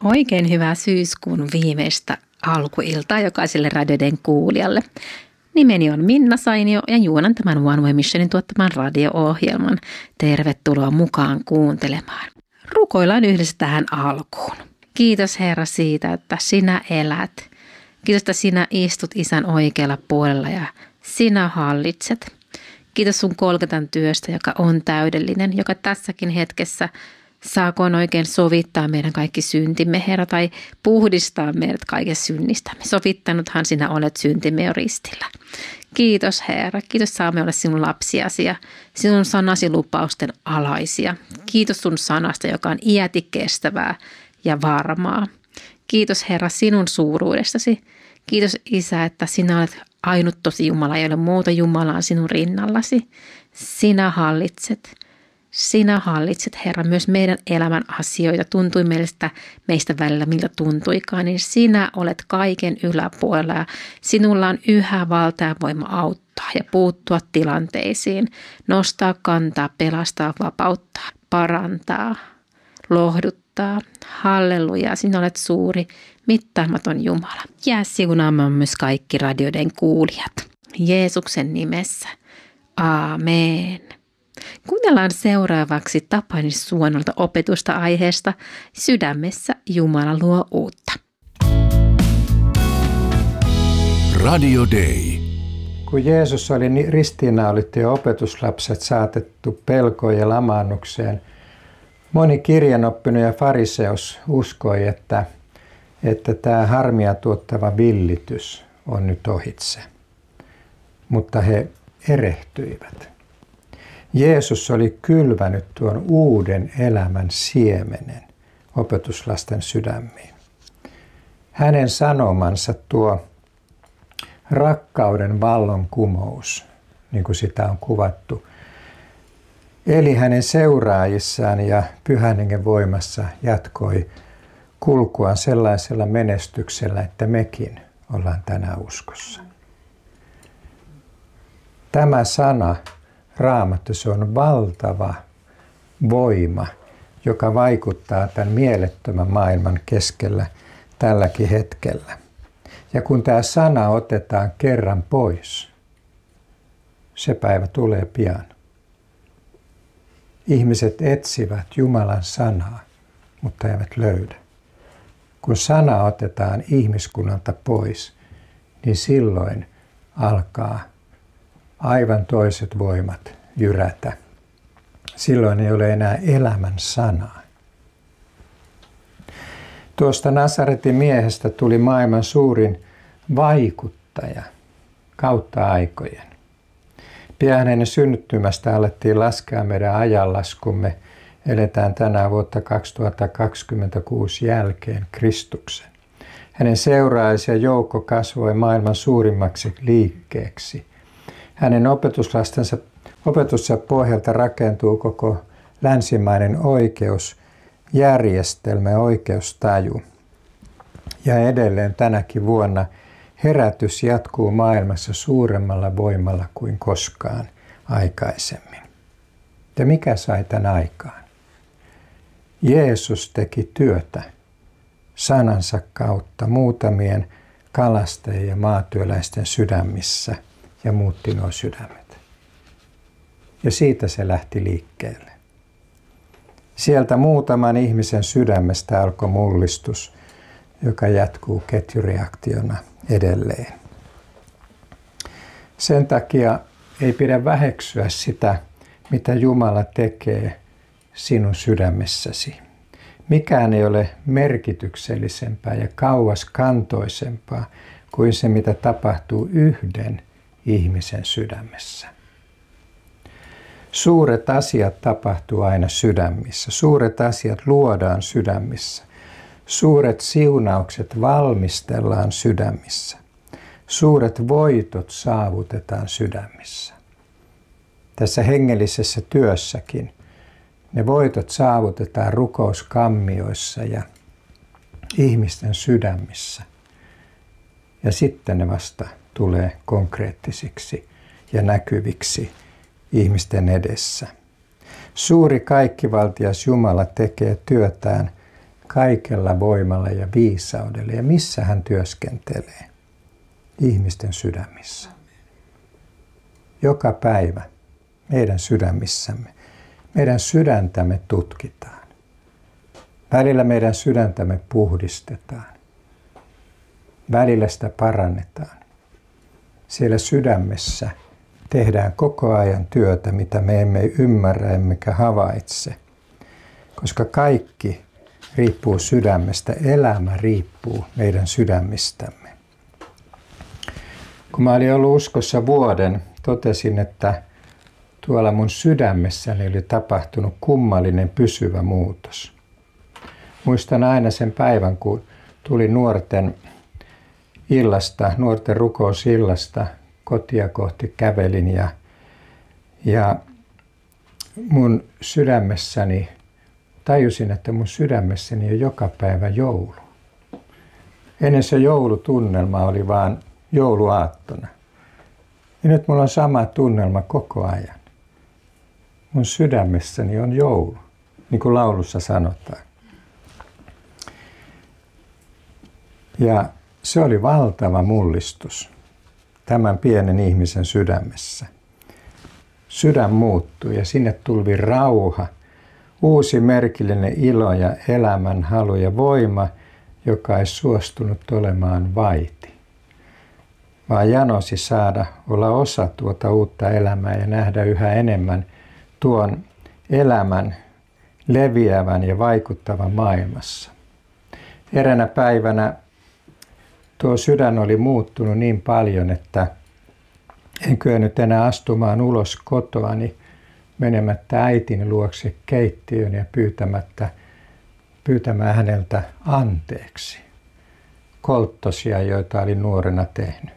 Oikein hyvää syyskuun viimeistä alkuiltaa jokaiselle radioiden kuulijalle. Nimeni on Minna Sainio ja juonan tämän One Way Missionin tuottaman radio-ohjelman. Tervetuloa mukaan kuuntelemaan. Rukoillaan yhdessä tähän alkuun. Kiitos Herra siitä, että sinä elät. Kiitos, että sinä istut Isän oikealla puolella ja sinä hallitset. Kiitos sun Golgatan työstä, joka on täydellinen, joka tässäkin hetkessä saakoon oikein sovittaa meidän kaikki syntimme, Herra, tai puhdistaa meidät kaikesta synnistämme. Sovittanuthan sinä olet syntimme jo ristillä. Kiitos Herra, kiitos saamme olla sinun lapsiasi ja sinun sanasi lupausten alaisia. Kiitos sun sanasta, joka on iäti kestävää ja varmaa. Kiitos Herra sinun suuruudestasi. Kiitos Isä, että sinä olet ainut tosi Jumala, ei ole muuta Jumalaa sinun rinnallasi. Sinä hallitset. Sinä hallitset, Herra, myös meidän elämän asioita. Tuntui meistä välillä miltä tuntuikaan, niin sinä olet kaiken yläpuolella ja sinulla on yhä valta ja voima auttaa ja puuttua tilanteisiin, nostaa kantaa, pelastaa, vapauttaa, parantaa, lohduttaa. Halleluja, sinä olet suuri, mittaamaton Jumala. Jää siunaamaan myös kaikki radioiden kuulijat. Jeesuksen nimessä. Aamen. Kuunnellaan seuraavaksi Tapani Suonolta opetusta aiheesta Sydämessä Jumala luo uutta. Radio Day. Kun Jeesus oli ristiinnaulittu ja opetuslapset saatettu pelkoon ja lamaannukseen, moni kirjanoppinut ja fariseus uskoi, että tämä harmia tuottava villitys on nyt ohitse. Mutta he erehtyivät. Jeesus oli kylvänyt tuon uuden elämän siemenen opetuslasten sydämiin. Hänen sanomansa tuo rakkauden vallankumous, niin kuin sitä on kuvattu, eli hänen seuraajissaan ja Pyhän Hengen voimassa jatkoi kulkuaan sellaisella menestyksellä, että mekin ollaan tänään uskossa. Tämä sana, Raamattu, se on valtava voima, joka vaikuttaa tämän mielettömän maailman keskellä tälläkin hetkellä. Ja kun tämä sana otetaan kerran pois, se päivä tulee pian. Ihmiset etsivät Jumalan sanaa, mutta eivät löydä. Kun sana otetaan ihmiskunnalta pois, niin silloin alkaa aivan toiset voimat jyrätä. Silloin ei ole enää elämän sanaa. Tuosta Nasaretin miehestä tuli maailman suurin vaikuttaja kautta aikojen. Pian hänen synnyttymästä alettiin laskea meidän ajanlaskumme. Eletään tänään vuotta 2026 jälkeen Kristuksen. Hänen seuraajansa joukko kasvoi maailman suurimmaksi liikkeeksi. Hänen opetuksensa pohjalta rakentuu koko länsimainen oikeusjärjestelmä ja oikeustaju. Ja edelleen tänäkin vuonna herätys jatkuu maailmassa suuremmalla voimalla kuin koskaan aikaisemmin. Ja mikä sai tämän aikaan? Jeesus teki työtä sanansa kautta muutamien kalastajien ja maatyöläisten sydämissä ja muutti nuo sydämet. Ja siitä se lähti liikkeelle. Sieltä muutaman ihmisen sydämestä alkoi mullistus, joka jatkuu ketjureaktiona edelleen. Sen takia ei pidä väheksyä sitä, mitä Jumala tekee sinun sydämessäsi. Mikään ei ole merkityksellisempää ja kauaskantoisempaa kuin se, mitä tapahtuu yhden ihmisen sydämessä. Suuret asiat tapahtuu aina sydämissä. Suuret asiat luodaan sydämissä. Suuret siunaukset valmistellaan sydämissä. Suuret voitot saavutetaan sydämissä. Tässä hengellisessä työssäkin ne voitot saavutetaan rukouskammioissa ja ihmisten sydämissä. Ja sitten ne vasta tulee konkreettisiksi ja näkyviksi ihmisten edessä. Suuri kaikkivaltias Jumala tekee työtään kaikella voimalla ja viisaudella. Ja missä hän työskentelee? Ihmisten sydämissä. Joka päivä meidän sydämissämme. Meidän sydäntämme tutkitaan. Välillä meidän sydäntämme puhdistetaan. Välillä sitä parannetaan. Siellä sydämessä tehdään koko ajan työtä, mitä me emme ymmärrä emmekä havaitse. Koska kaikki riippuu sydämestä, elämä riippuu meidän sydämistämme. Kun mä olin ollut uskossa vuoden, totesin, että tuolla mun sydämessäni oli tapahtunut kummallinen pysyvä muutos. Muistan aina sen päivän, kun tuli nuorten rukousillasta, kotia kohti kävelin ja mun sydämessäni, tajusin, että mun sydämessäni on joka päivä joulu. Ennen se joulutunnelma oli vaan jouluaattona. Ja nyt mulla on sama tunnelma koko ajan. Mun sydämessäni on joulu, niin kuin laulussa sanotaan. Ja se oli valtava mullistus tämän pienen ihmisen sydämessä. Sydän muuttui ja sinne tuli rauha, uusi merkillinen ilo ja elämän halu ja voima, joka ei suostunut olemaan vaiti, vaan janosi saada olla osa tuota uutta elämää ja nähdä yhä enemmän tuon elämän leviävän ja vaikuttavan maailmassa. Eräänä päivänä tuo sydän oli muuttunut niin paljon, että en kyennyt enää astumaan ulos kotoani menemättä äitini luokse keittiöön ja pyytämään häneltä anteeksi kolttosia, joita olin nuorena tehnyt.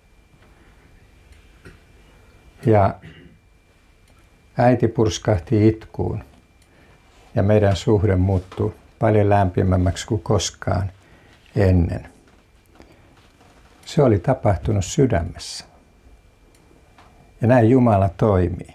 Ja äiti purskahti itkuun ja meidän suhde muuttui paljon lämpimämmäksi kuin koskaan ennen. Se oli tapahtunut sydämessä. Ja näin Jumala toimii.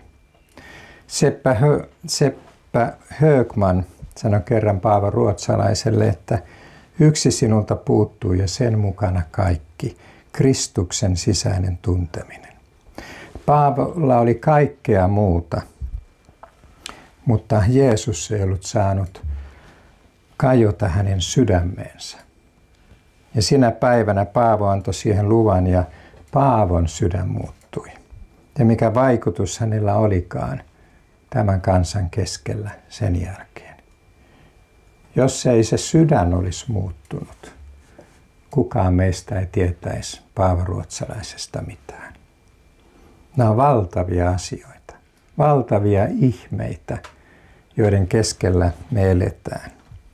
Seppä Högman sanoi kerran Paavo Ruotsalaiselle, että yksi sinulta puuttuu ja sen mukana kaikki, Kristuksen sisäinen tunteminen. Paavolla oli kaikkea muuta, mutta Jeesus ei ollut saanut kajota hänen sydämeensä. Ja sinä päivänä Paavo antoi siihen luvan ja Paavon sydän muuttui. Ja mikä vaikutus hänellä olikaan tämän kansan keskellä sen jälkeen. Jos ei se sydän olisi muuttunut, kukaan meistä ei tietäisi Paavo Ruotsalaisesta mitään. Nämä on valtavia asioita, valtavia ihmeitä, joiden keskellä me eletään.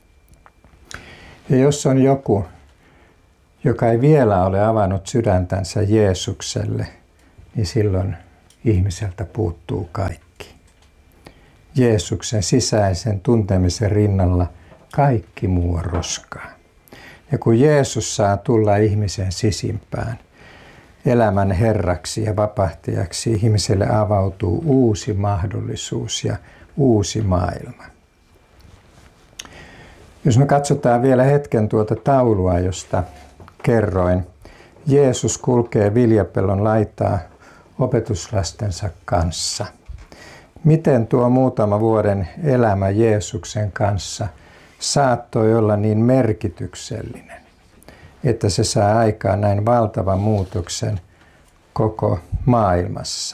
Ja jos on joku, joka ei vielä ole avannut sydäntänsä Jeesukselle, niin silloin ihmiseltä puuttuu kaikki. Jeesuksen sisäisen tuntemisen rinnalla kaikki muu on roskaa. Ja kun Jeesus saa tulla ihmisen sisimpään, elämän herraksi ja vapahtajaksi, ihmiselle avautuu uusi mahdollisuus ja uusi maailma. Jos me katsotaan vielä hetken tuota taulua, josta kerroin, Jeesus kulkee viljapellon laitaa opetuslastensa kanssa. Miten tuo muutama vuoden elämä Jeesuksen kanssa saattoi olla niin merkityksellinen, että se saa aikaan näin valtavan muutoksen koko maailmassa.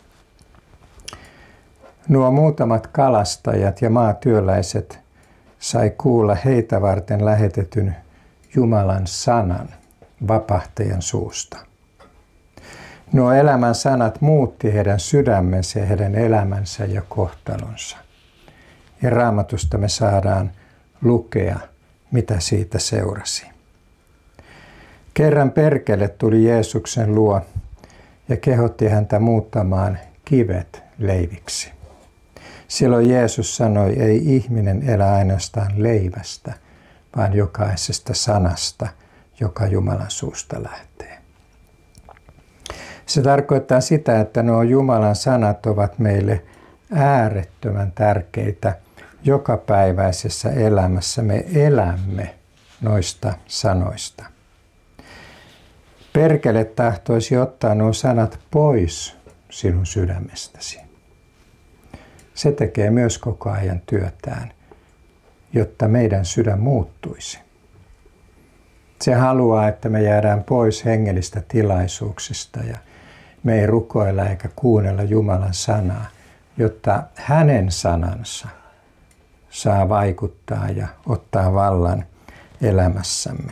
Nuo muutamat kalastajat ja maatyöläiset sai kuulla heitä varten lähetetyn Jumalan sanan vapahtajan suusta. Nuo elämän sanat muutti heidän sydämensä ja heidän elämänsä ja kohtalonsa. Ja Raamatusta me saadaan lukea, mitä siitä seurasi. Kerran perkele tuli Jeesuksen luo ja kehotti häntä muuttamaan kivet leiviksi. Silloin Jeesus sanoi, ei ihminen elä ainoastaan leivästä, vaan jokaisesta sanasta, joka Jumalan suusta lähtee. Se tarkoittaa sitä, että nuo Jumalan sanat ovat meille äärettömän tärkeitä jokapäiväisessä elämässä me elämme noista sanoista. Perkele tahtoisi ottaa nuo sanat pois sinun sydämestäsi. Se tekee myös koko ajan työtään, jotta meidän sydän muuttuisi. Se haluaa, että me jäädään pois hengellistä tilaisuuksista ja me ei rukoilla eikä kuunnella Jumalan sanaa, jotta hänen sanansa saa vaikuttaa ja ottaa vallan elämässämme.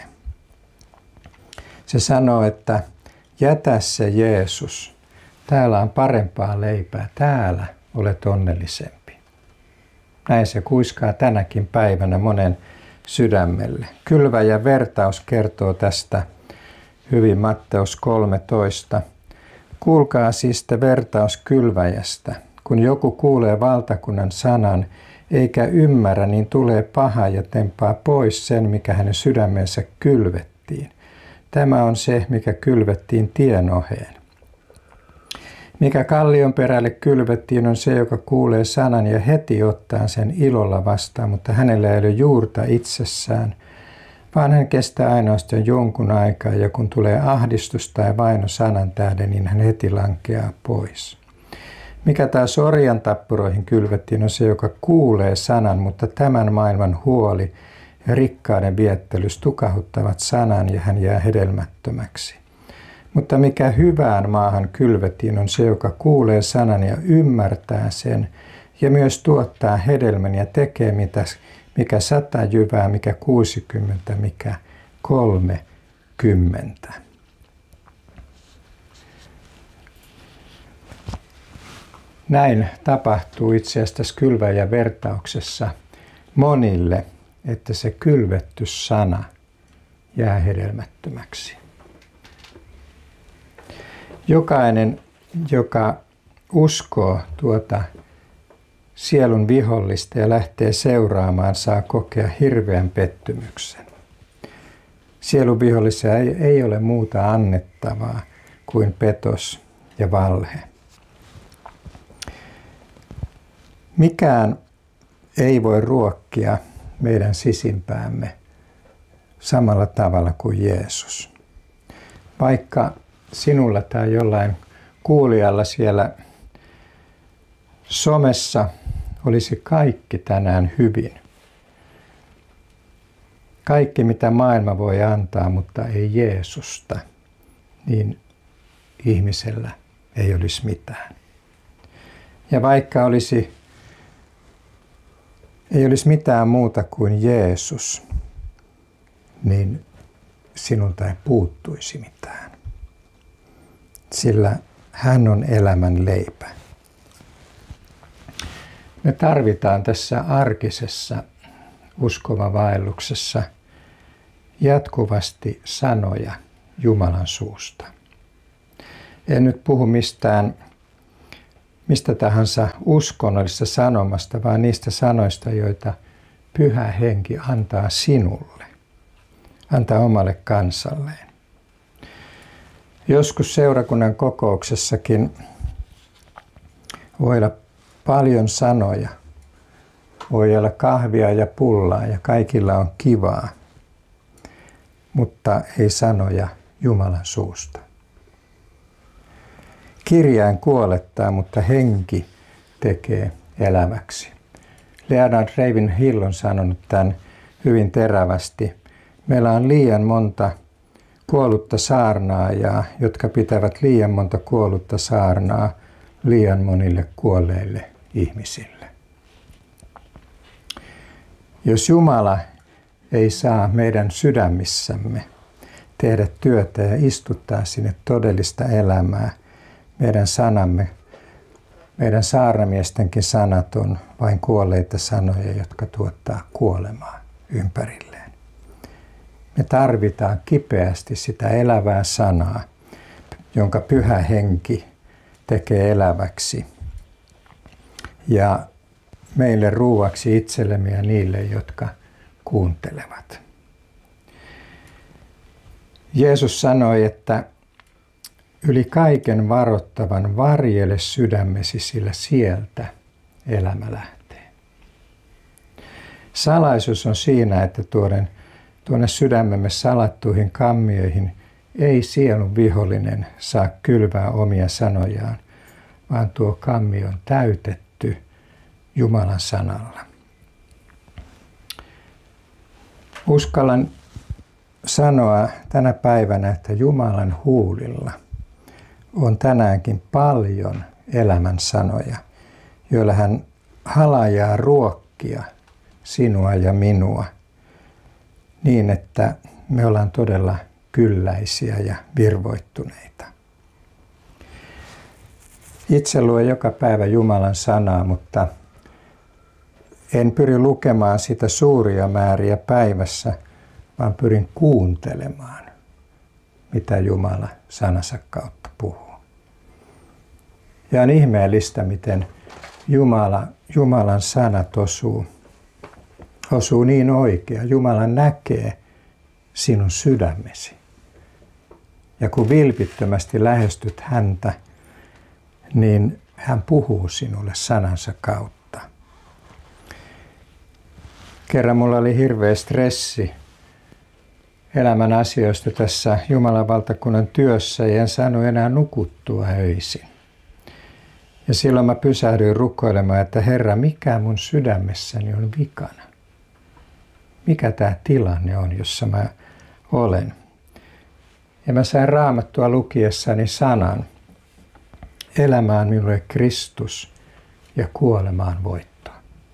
Se sanoo, että jätä se Jeesus. Täällä on parempaa leipää. Täällä olet onnellisempi. Näin se kuiskaa tänäkin päivänä monen sydämelle. Kylväjän vertaus kertoo tästä hyvin Matteus 13. Kuulkaa siis te vertaus kylväjästä. Kun joku kuulee valtakunnan sanan eikä ymmärrä, niin tulee paha ja tempaa pois sen, mikä hänen sydämensä kylvettiin. Tämä on se, mikä kylvettiin tien oheen. Mikä kallion perälle kylvettiin, on se, joka kuulee sanan ja heti ottaa sen ilolla vastaan, mutta hänellä ei ole juurta itsessään, vaan hän kestää ainoastaan jonkun aikaa, ja kun tulee ahdistus tai vaino sanan tähden, niin hän heti lankeaa pois. Mikä taas orjan tappuroihin kylvettiin, on se, joka kuulee sanan, mutta tämän maailman huoli ja rikkauden viettelys tukahuttavat sanan ja hän jää hedelmättömäksi. Mutta mikä hyvään maahan kylvettiin, on se, joka kuulee sanan ja ymmärtää sen ja myös tuottaa hedelmän ja tekee mikä 100 jyvää, mikä 60, mikä 30. Näin tapahtuu itse asiassa tässä kylväjän vertauksessa monille, että se kylvetty sana jää hedelmättömäksi. Jokainen, joka uskoo tuota sielun vihollista ja lähtee seuraamaan, saa kokea hirveän pettymyksen. Sielun vihollisella ei ole muuta annettavaa kuin petos ja valhe. Mikään ei voi ruokkia meidän sisimpäämme samalla tavalla kuin Jeesus. Vaikka sinulla tai jollain kuulijalla siellä somessa olisi kaikki tänään hyvin. Kaikki mitä maailma voi antaa, mutta ei Jeesusta, niin ihmisellä ei olisi mitään. Ja vaikka ei olisi mitään muuta kuin Jeesus, niin sinulta ei puuttuisi mitään. Sillä hän on elämän leipä. Me tarvitaan tässä arkisessa uskovavaelluksessa jatkuvasti sanoja Jumalan suusta. En nyt puhu mistä tahansa uskonnollisesta sanomasta, vaan niistä sanoista, joita Pyhä Henki antaa sinulle, antaa omalle kansalleen. Joskus seurakunnan kokouksessakin voi olla paljon sanoja, voi olla kahvia ja pullaa ja kaikilla on kivaa, mutta ei sanoja Jumalan suusta. Kirjain kuolettaa, mutta henki tekee eläväksi. Leonard Ravenhill on sanonut tämän hyvin terävästi. Meillä on liian monta kuollutta saarnaajaa, jotka pitävät liian monta kuollutta saarnaa liian monille kuolleille ihmisille. Jos Jumala ei saa meidän sydämissämme tehdä työtä ja istuttaa sinne todellista elämää, meidän saarnamiestenkin sanat on vain kuolleita sanoja, jotka tuottaa kuolemaa ympärilleen. Me tarvitaan kipeästi sitä elävää sanaa, jonka Pyhä Henki tekee eläväksi. Ja meille ruuaksi itsellemme ja niille, jotka kuuntelevat. Jeesus sanoi, että yli kaiken varottavan varjele sydämesi, sillä sieltä elämä lähtee. Salaisuus on siinä, että tuonne sydämemme salattuihin kammioihin ei sielun vihollinen saa kylvää omia sanojaan, vaan tuo kammio on täytetty Jumalan sanalla. Uskallan sanoa tänä päivänä, että Jumalan huulilla on tänäänkin paljon elämän sanoja, joilla hän halajaa ruokkia sinua ja minua niin, että me ollaan todella kylläisiä ja virvoittuneita. Itse luen joka päivä Jumalan sanaa, mutta en pyri lukemaan sitä suuria määriä päivässä, vaan pyrin kuuntelemaan, mitä Jumala sanansa kautta puhuu. Ja on ihmeellistä, miten Jumalan sanat osuu niin oikein. Jumala näkee sinun sydämesi. Ja kun vilpittömästi lähestyt häntä, niin hän puhuu sinulle sanansa kautta. Kerran mulla oli hirveä stressi elämän asioista tässä Jumalan valtakunnan työssä ja en saanut enää nukuttua öisin. Ja silloin mä pysähdyin rukoilemaan, että Herra, mikä mun sydämessäni on vikana? Mikä tämä tilanne on, jossa mä olen? Ja mä sain Raamattua lukiessani sanan, elämä on minulle Kristus ja kuolema on voitto.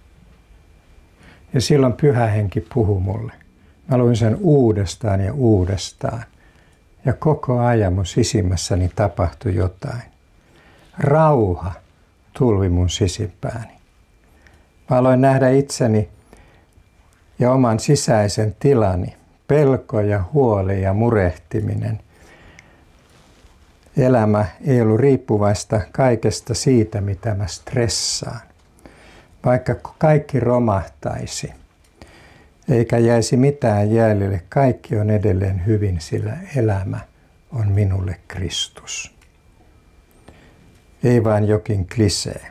Ja silloin Pyhä Henki puhui mulle. Mä luin sen uudestaan ja uudestaan. Ja koko ajan mun sisimmässäni tapahtui jotain. Rauha tulvi mun sisimpääni. Mä aloin nähdä itseni ja oman sisäisen tilani, pelko ja huoli ja murehtiminen. Elämä ei ollut riippuvaista kaikesta siitä, mitä mä stressaan. Vaikka kaikki romahtaisi, eikä jäisi mitään jäljelle, kaikki on edelleen hyvin, sillä elämä on minulle Kristus. Ei vain jokin klisee.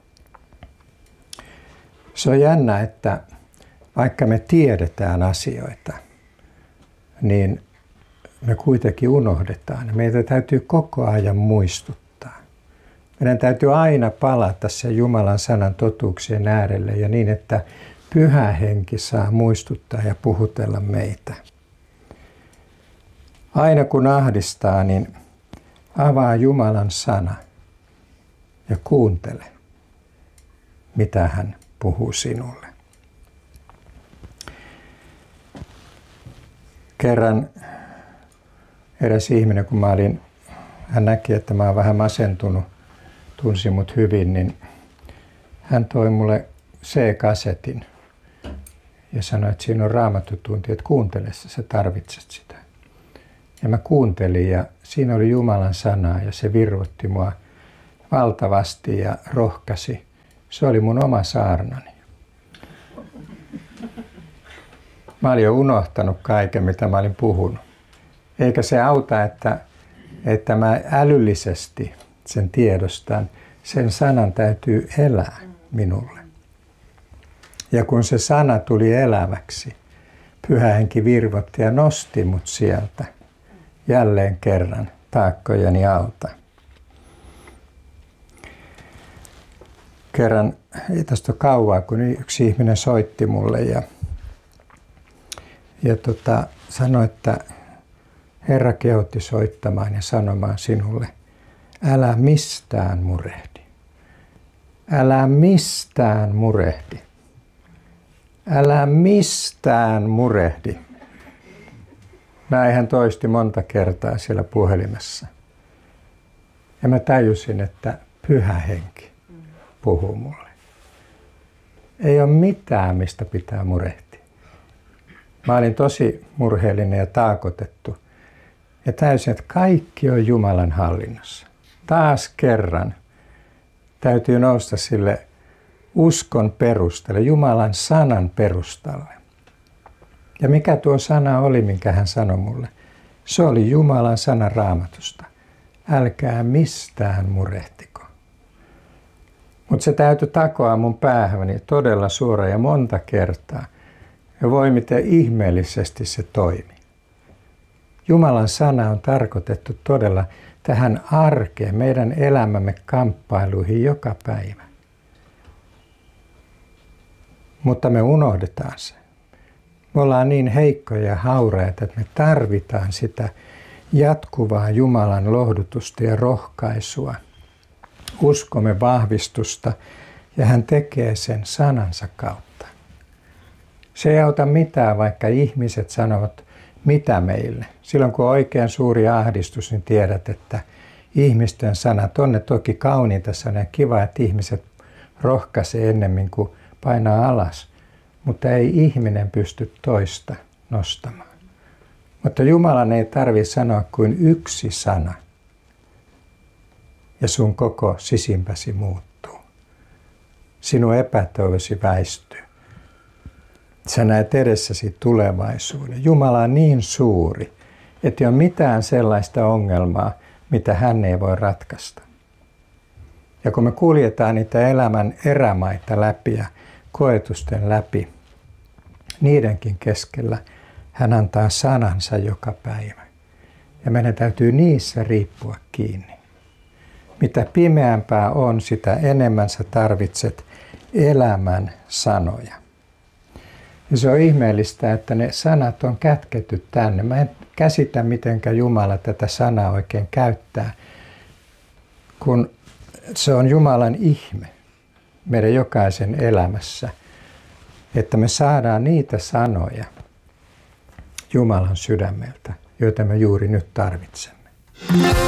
Se on jännä, että vaikka me tiedetään asioita, niin me kuitenkin unohdetaan. Meitä täytyy koko ajan muistuttaa. Meidän täytyy aina palata se Jumalan sanan totuuksien äärelle ja niin, että Pyhä Henki saa muistuttaa ja puhutella meitä. Aina kun ahdistaa, niin avaa Jumalan sana ja kuuntele, mitä hän puhuu sinulle. Kerran eräs ihminen, kun hän näki, että mä olen vähän masentunut, tunsi mut hyvin, niin hän toi mulle C-kasetin ja sanoi, että siinä on raamattutunti, että kuuntele, sä tarvitset sitä. Ja mä kuuntelin ja siinä oli Jumalan sanaa ja se virvoitti mua valtavasti ja rohkasi. Se oli mun oma saarnani. Mä olin jo unohtanut kaiken, mitä mä olin puhunut. Eikä se auta, että mä älyllisesti sen tiedostan. Sen sanan täytyy elää minulle. Ja kun se sana tuli eläväksi, Pyhä Henki virvoitti ja nosti mut sieltä jälleen kerran taakkojeni alta. Kerran, ei tästä ole kauaa, kun yksi ihminen soitti mulle ja sanoi, että Herra kehotti soittamaan ja sanomaan sinulle, älä mistään murehdi. Älä mistään murehdi. Älä mistään murehdi. Näin hän toisti monta kertaa siellä puhelimessa. Ja mä tajusin, että Pyhä Henki puhuu mulle. Ei ole mitään, mistä pitää murehtia. Mä olin tosi murheellinen ja taakotettu. Ja täysin, että kaikki on Jumalan hallinnassa. Taas kerran täytyy nousta sille uskon perustalle, Jumalan sanan perustalle. Ja mikä tuo sana oli, minkä hän sanoi mulle? Se oli Jumalan sana Raamatusta. Älkää mistään murehtiko. Mutta se täytyi takoa mun päähäni todella suoraan ja monta kertaa. Ja voi miten ihmeellisesti se toimi. Jumalan sana on tarkoitettu todella tähän arkeen, meidän elämämme kamppailuihin joka päivä. Mutta me unohdetaan se. Me ollaan niin heikkoja ja hauraita, että me tarvitaan sitä jatkuvaa Jumalan lohdutusta ja rohkaisua, uskomme vahvistusta, ja hän tekee sen sanansa kautta. Se ei auta mitään, vaikka ihmiset sanovat mitä meille. Silloin kun on oikein suuri ahdistus, niin tiedät, että ihmisten sanat on ne toki kauniita sanoja. Kiva, että ihmiset rohkaisee ennemmin kuin painaa alas. Mutta ei ihminen pysty toista nostamaan. Mutta Jumalan ei tarvitse sanoa kuin yksi sana. Ja sun koko sisimpäsi muuttuu. Sinun epätoivosi väistyy. Sä näet edessäsi tulevaisuuden. Jumala on niin suuri, että ei ole mitään sellaista ongelmaa, mitä hän ei voi ratkaista. Ja kun me kuljetaan niitä elämän erämaita läpi ja koetusten läpi, niidenkin keskellä hän antaa sanansa joka päivä. Ja meidän täytyy niissä riippua kiinni. Mitä pimeämpää on, sitä enemmän sä tarvitset elämän sanoja. Ja se on ihmeellistä, että ne sanat on kätketty tänne. Mä en käsitä, mitenkä Jumala tätä sanaa oikein käyttää, kun se on Jumalan ihme meidän jokaisen elämässä, että me saadaan niitä sanoja Jumalan sydämeltä, joita me juuri nyt tarvitsemme.